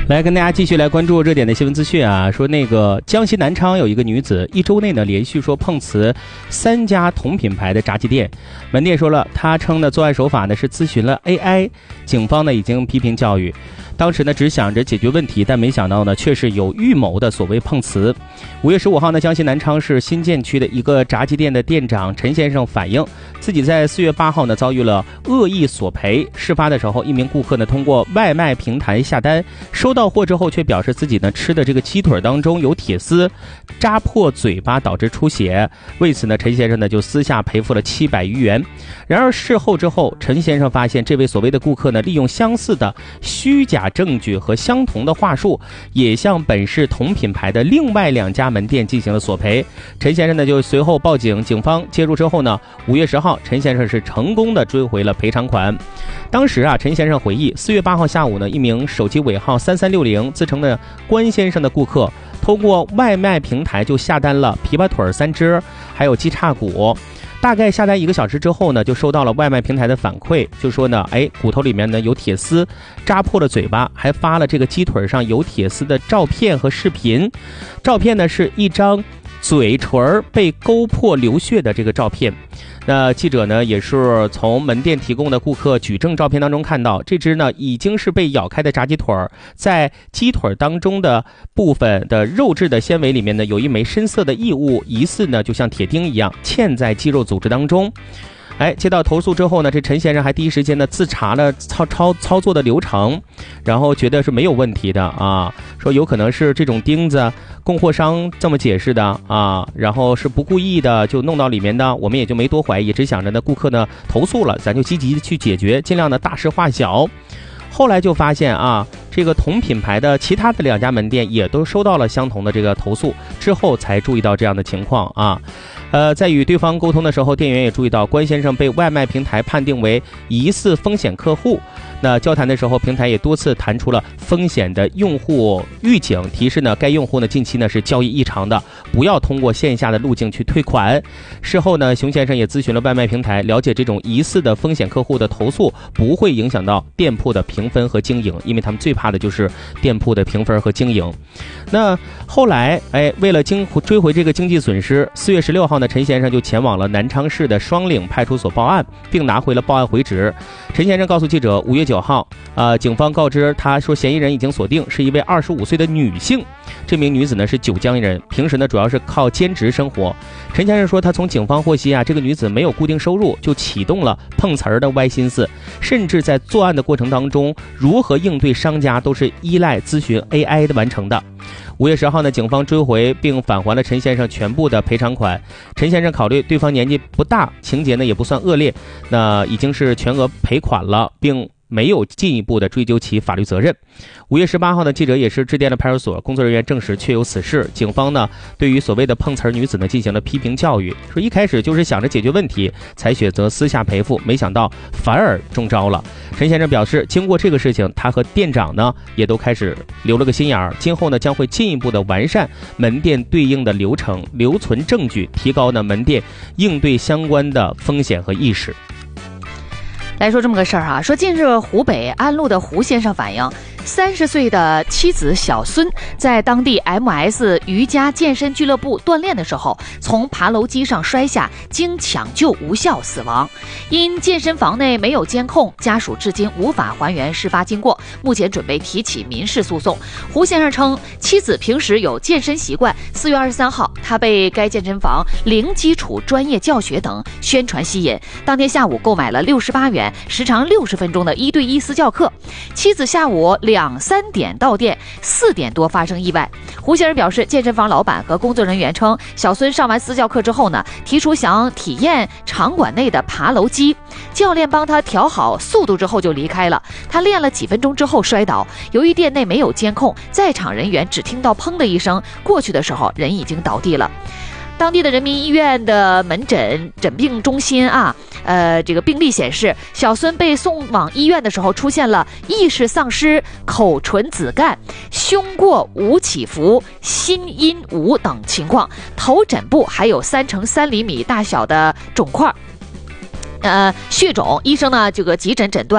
来跟大家继续来关注热点的新闻资讯啊，说那个江西南昌有一个女子1周内呢连续说碰瓷3家同品牌的炸鸡店，门店说了，她称的作案手法呢是咨询了 AI， 警方呢已经批评教育。当时呢只想着解决问题，但没想到呢却是有预谋的所谓碰瓷。5月15号呢，江西南昌市新建区的一个炸鸡店的店长陈先生反映，自己在4月8号呢遭遇了恶意索赔。事发的时候，一名顾客呢通过外卖平台下单，收到货之后却表示自己呢吃的这个鸡腿当中有铁丝，扎破嘴巴导致出血。为此呢，陈先生呢就私下赔付了700余元。然而事后之后，陈先生发现这位所谓的顾客呢，利用相似的虚假证据和相同的话术，也向本市同品牌的另外2家门店进行了索赔。陈先生呢就随后报警，警方介入之后呢，5月10号，陈先生是成功的追回了赔偿款。当时啊，陈先生回忆，4月8号下午呢，一名手机尾号3360自称的关先生的顾客，通过外卖平台就下单了琵琶腿3只，还有鸡叉骨。大概下单1个小时之后呢，就收到了外卖平台的反馈，就说呢，骨头里面呢有铁丝，扎破了嘴巴，还发了这个鸡腿上有铁丝的照片和视频。照片呢是一张嘴唇被勾破流血的这个照片。那记者呢也是从门店提供的顾客举证照片当中看到，这只呢已经是被咬开的炸鸡腿，在鸡腿当中的部分的肉质的纤维里面呢有一枚深色的异物，疑似呢就像铁钉一样嵌在肌肉组织当中。接到投诉之后呢，这陈先生还第一时间呢自查了操作的流程，然后觉得是没有问题的啊，说有可能是这种钉子供货商这么解释的啊，然后是不故意的就弄到里面的，我们也就没多怀疑，只想着呢顾客呢投诉了，咱就积极的去解决，尽量的大事化小。后来就发现啊，这个同品牌的其他的2家门店也都收到了相同的这个投诉，之后才注意到这样的情况啊。在与对方沟通的时候，店员也注意到关先生被外卖平台判定为疑似风险客户。那交谈的时候，平台也多次弹出了风险的用户预警，提示呢该用户呢近期呢是交易异常的，不要通过线下的路径去退款。事后呢，熊先生也咨询了外卖平台，了解这种疑似的风险客户的投诉不会影响到店铺的评分和经营，因为他们最怕的就是店铺的评分和经营。那后来为了追回这个经济损失，4月16号呢，陈先生就前往了南昌市的双岭派出所报案，并拿回了报案回执。陈先生告诉记者，5月9号，警方告知他说，嫌疑人已经锁定，是一位25岁的女性。这名女子呢是九江人，平时呢主要是靠兼职生活。陈先生说，他从警方获悉啊，这个女子没有固定收入，就启动了碰瓷儿的歪心思，甚至在作案的过程当中，如何应对商家都是依赖咨询 AI 的完成的。5月10号呢，警方追回并返还了陈先生全部的赔偿款。陈先生考虑对方年纪不大，情节呢也不算恶劣，那已经是全额赔款了，并没有进一步的追究其法律责任。5月18号呢，记者也是致电了派出所，工作人员证实确有此事。警方呢对于所谓的碰瓷女子呢进行了批评教育，说一开始就是想着解决问题才选择私下赔付，没想到反而中招了。陈先生表示，经过这个事情，他和店长呢也都开始留了个心眼儿，今后呢将会进一步的完善门店对应的流程，留存证据，提高呢门店应对相关的风险和意识。 来说这么个事儿哈，说近日湖北安陆的胡先生反映，30岁的妻子小孙在当地 MS 瑜伽健身俱乐部锻炼的时候，从爬楼机上摔下，经抢救无效死亡。因健身房内没有监控，家属至今无法还原事发经过，目前准备提起民事诉讼。胡先生称，妻子平时有健身习惯，4月23号，他被该健身房零基础专业教学等宣传吸引，当天下午购买了68元，时长60分钟的1对1私教课。妻子下午2、3点到店，4点多发生意外。胡先生表示，健身房老板和工作人员称，小孙上完私教课之后呢，提出想体验场馆内的爬楼机，教练帮他调好速度之后就离开了。他练了几分钟之后摔倒，由于店内没有监控，在场人员只听到砰的一声，过去的时候人已经倒地了。当地的人民医院的门诊诊病中心这个病历显示，小孙被送往医院的时候出现了意识丧失、口唇紫干、胸过无起伏、心音无等情况，头枕部还有3乘3厘米大小的肿块。血肿，医生呢这个急诊诊断